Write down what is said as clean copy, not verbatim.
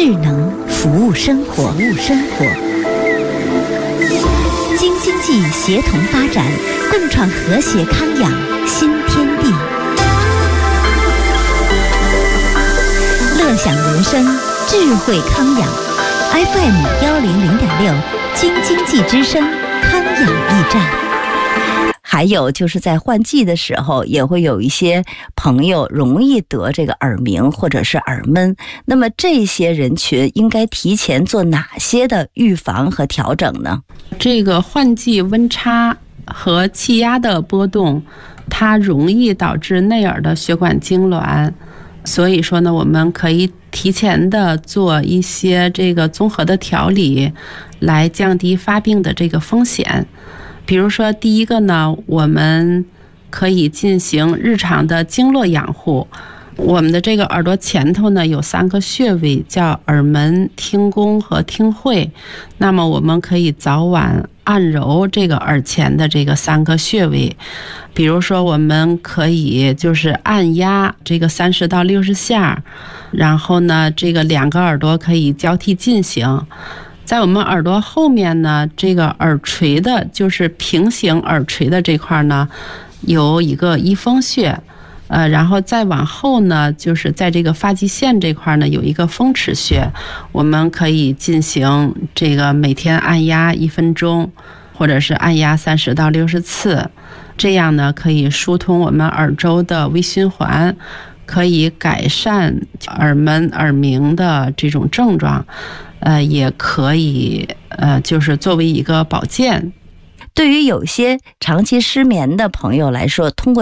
智能服务生活，京津冀协同发展，共创和谐康养新天地。乐享人生，智慧康养。FM 100.6，京津冀之声康养驿站。 还有就是在换季的时候，也会有一些朋友容易得这个耳鸣或者是耳闷。那么这些人群应该提前做哪些的预防和调整呢？ 这个换季温差和气压的波动，它容易导致内耳的血管痉挛。所以说呢，我们可以提前的做一些这个综合的调理，来降低发病的这个风险。比如说第一个呢，我们可以进行日常的经络养护。我们的这个耳朵前头呢有3个穴位，叫耳门、听宫和听会。那么我们可以早晚按揉这个耳前的这个3个穴位。比如说我们可以就是按压这个30到60下，然后呢这个2个耳朵可以交替进行。在我们耳朵后面呢，这个耳垂的就是平行耳垂的这块呢有一个翳风穴，然后再往后呢，就是在这个发际线这块呢有一个风池穴。我们可以进行这个每天按压1分钟，或者是按压30到60次，这样呢可以疏通我们耳周的微循环，可以改善耳闷耳鸣的这种症状，也可以就是作为一个保健。 对于有些长期失眠的朋友来说，通过